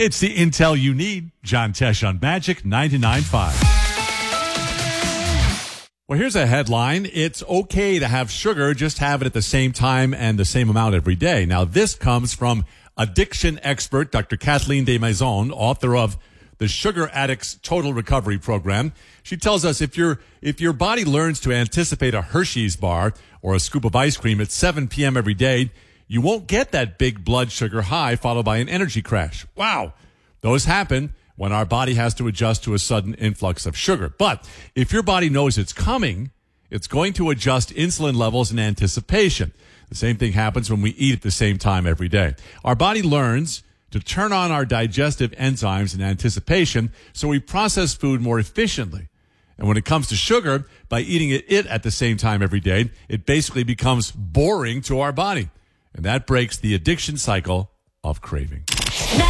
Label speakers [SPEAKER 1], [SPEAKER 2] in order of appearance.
[SPEAKER 1] It's the intel you need. John Tesh on Magic 99.5. Well, here's a headline. It's okay to have sugar, just have it at the same time and the same amount every day. Now, this comes from addiction expert Dr. Kathleen Desmaisons, author of the Sugar Addicts Total Recovery Program. She tells us if your body learns to anticipate a Hershey's bar or a scoop of ice cream at 7 p.m. every day, you won't get that big blood sugar high followed by an energy crash. Wow. Those happen when our body has to adjust to a sudden influx of sugar. But if your body knows it's coming, it's going to adjust insulin levels in anticipation. The same thing happens when we eat at the same time every day. Our body learns to turn on our digestive enzymes in anticipation, so we process food more efficiently. And when it comes to sugar, by eating it at the same time every day, it basically becomes boring to our body. And that breaks the addiction cycle of craving.